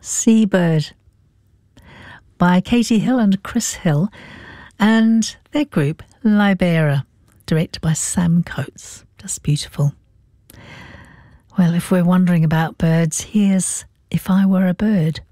Seabird by Katie Hill and Chris Hill and their group Libera, directed by Sam Coates. Just beautiful. Well, if we're wondering about birds, here's If I Were a Bird.